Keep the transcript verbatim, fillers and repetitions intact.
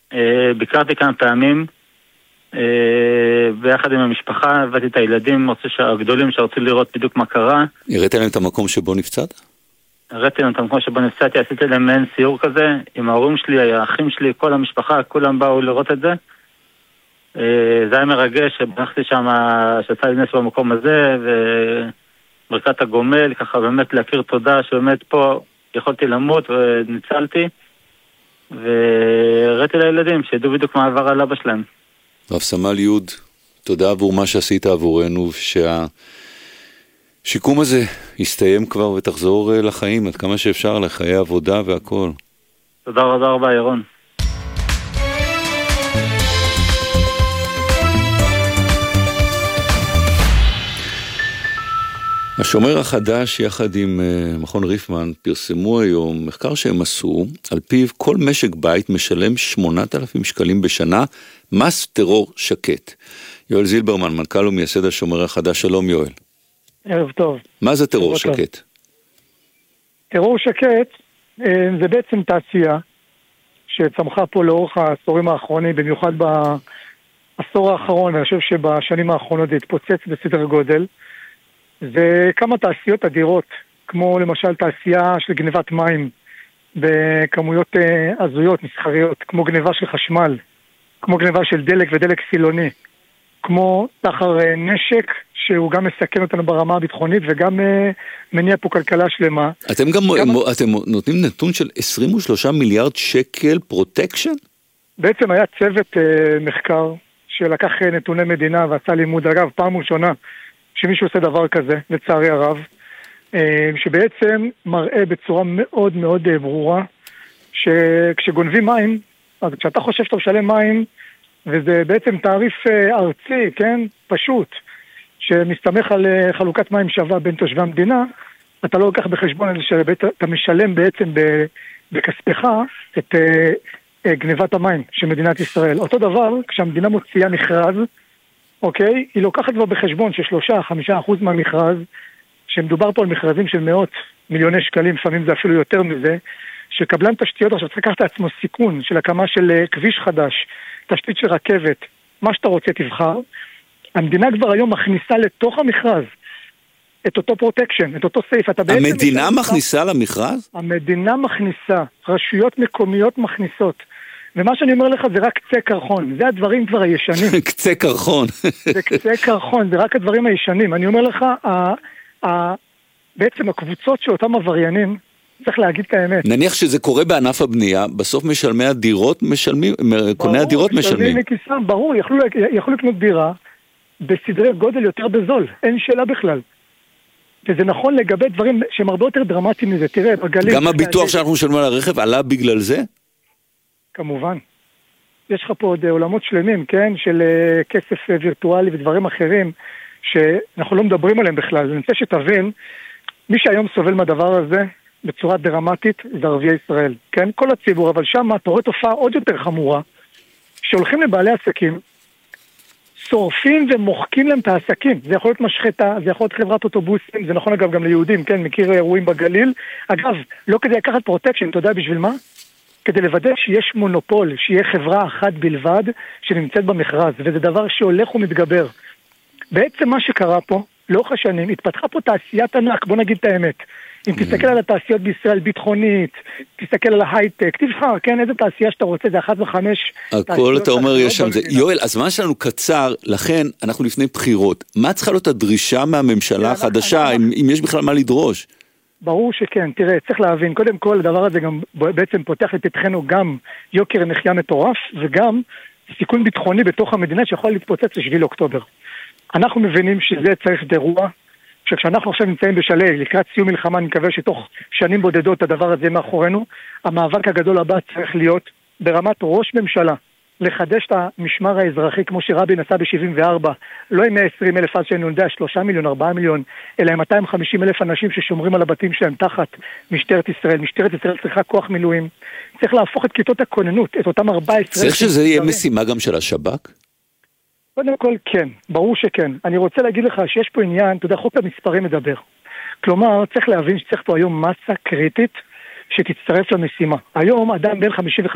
ביקרתי כמה פעמים, ביחד עם המשפחה, הבאתי את הילדים הגדולים שרוצים לראות בדיוק מה קרה. הראית להם את המקום שבו נפצעת? הראיתי להם את המקום שבו נפצעתי, עשיתי להם מעין סיור כזה, עם ההורים שלי, האחים שלי, כל המשפחה, כולם באו לראות את זה. זה היה מרגש, שבנחתי שם, שעשה לי נס במקום הזה, וברכת הגומל, ככה באמת להכיר תודה, שבאמת פה יכולתי למות וניצלתי, והראיתי לילדים שידעו בדיוק מה עבר על אבא שלהם. רב סמל יוד, תודה עבור מה שעשית עבורנו, שהשיקום הזה יסתיים כבר ותחזור לחיים, עד כמה שאפשר, לחיי עבודה והכל. תודה רבה רבה, ירון. השומר החדש יחד עם מכון ריפמן פרסמו היום מחקר שהם עשו, על פיו כל משק בית משלם שמונת אלפים שקלים בשנה, מס טרור שקט. יואל זילברמן, מנכ"ל ומייסד השומר החדש, שלום יואל. ערב טוב. מה זה טרור שקט? טרור שקט זה בעצם תעשייה שצמחה פה לאורך העשורים האחרונים, במיוחד בעשור האחרון, אני חושב שבשנים האחרונות זה התפוצץ בסדר גודל. זה כמה תעשיות אדירות, כמו למשל תעשייה של גנבת מים בכמויות הזויות, מסחריות, כמו גנבה של חשמל, כמו גנבה של דלק ודלק סילוני, כמו סחר נשק שהוא גם מסכן אותנו ברמה הביטחונית וגם מניע פה כלכלה שלמה. אתם גם, גם... אתם נותנים נתון של עשרים ושלושה מיליארד שקל פרוטקשן? בעצם היה צוות מחקר שלקח נתוני מדינה ועשה לימוד, אגב פעם ראשונה שמישהו עושה דבר כזה, לצערי הרב, שבעצם מראה בצורה מאוד מאוד ברורה, שכשגונבים מים, אז כשאתה חושב שאתה משלם מים, וזה בעצם תעריף ארצי, כן, פשוט, שמסתמך על חלוקת מים שווה בין תושבי המדינה, אתה לא לוקח בחשבון שאתה משלם בעצם בכספך את גנבת המים של מדינת ישראל. אותו דבר, כשהמדינה מוציאה מכרז, אוקיי, היא לוקחת כבר בחשבון ששלושה, חמישה אחוז מהמכרז, שמדובר פה על מכרזים של מאות מיליוני שקלים, לפעמים זה אפילו יותר מזה, שקבלן תשתיות עכשיו צריך לקחת לעצמו סיכון של הקמה של כביש חדש, תשתית של רכבת, מה שאתה רוצה תבחר. המדינה כבר היום מכניסה לתוך המכרז את אותו פרוטקשן, את אותו סייף. המדינה מכניסה למכרז? המדינה מכניסה, רשויות מקומיות מכניסות. ומה שאני אומר לך זה רק קצה קרחון, זה הדברים כבר הישנים. קצה קרחון. זה קצה קרחון, זה רק הדברים הישנים. אני אומר לך, ה, ה, בעצם הקבוצות של אותם עבריינים, צריך להגיד את האמת. נניח שזה קורה בענף הבנייה, בסוף משלמי הדירות משלמים, קוני הדירות משלמים. משלמים מכיסם, ברור, יכלו, יכלו לקנות דירה בסדרי גודל יותר בזול, אין שאלה בכלל. וזה נכון לגבי דברים שהם הרבה יותר דרמטיים מזה, תראה, בגליל... גם הביטוח שאנחנו משלמים על הרכב עלה בגלל זה? כמובן. יש לך פה עוד עולמות שלמים, כן? של uh, כסף uh, וירטואלי ודברים אחרים שאנחנו לא מדברים עליהם בכלל. אני רוצה שתבין, מי שהיום סובל מהדבר הזה בצורה דרמטית זה ערביי ישראל, כן? כל הציבור, אבל שם אתה רואה תופעה עוד יותר חמורה, שהולכים לבעלי עסקים, שורפים ומוחקים להם את העסקים. זה יכול להיות משחטה, זה יכול להיות חברת אוטובוסים, זה נכון אגב גם ליהודים, כן? מכיר אירועים בגליל. אגב, לא כדי לקחת פרוטקשן, אתה יודע בשביל מה? כדי לוודא שיש מונופול, שיהיה חברה אחת בלבד שנמצאת במכרז, וזה דבר שהולך ומתגבר. בעצם מה שקרה פה, לאורך השנים, התפתחה פה תעשיית ענק, בוא נגיד את האמת. אם תסתכל על התעשיות בישראל ביטחונית, תסתכל על ההייטק, תבחר, כן, איזה תעשייה שאתה רוצה, זה אחת וחמש. הכל אתה אומר יש שם זה. יואל, הזמן שלנו קצר, לכן אנחנו לפני בחירות. מה צריכה להיות הדרישה מהממשלה החדשה, אם יש בכלל מה לדרוש? ברור שכן, תראה, צריך להבין, קודם כל הדבר הזה גם בעצם פותח לפתחנו גם יוקר מחיה מטורף, וגם סיכון ביטחוני בתוך המדינה שיכול להתפוצץ לשביל אוקטובר. אנחנו מבינים שזה צריך דרוע, שכשאנחנו עכשיו נמצאים בשלהי, לקראת סיום מלחמה, אני מקווה שתוך שנים בודדות הדבר הזה מאחורינו, המאבק הגדול הבא צריך להיות ברמת ראש ממשלה, לחדש את המשמר האזרחי כמו שרבין עשה ב-שבעים וארבע, לא עם מאה ועשרים אלף אז שהיינו יודע, שלושה מיליון, ארבעה מיליון, אלא עם מאתיים וחמישים אלף אנשים ששומרים על הבתים שלהם תחת משטרת ישראל. משטרת ישראל צריכה כוח מילואים, צריך להפוך את כיתות הכוננות, את אותם ארבע עשרה... צריך שזה יהיה משימה גם של השב"כ? קודם כל כן, ברור שכן. אני רוצה להגיד לך שיש פה עניין, אתה יודע, חוק המספרים מדבר. כלומר, צריך להבין שצריך פה היום מסה קריטית שתצטרף למשימה. היום אדם בין חמישים וחמש